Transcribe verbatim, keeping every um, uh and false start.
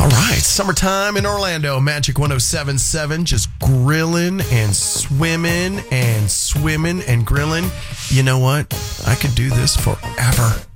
All right, summertime in Orlando, Magic one oh seven point seven, just grilling and swimming and swimming and grilling. You know what? I could do this forever.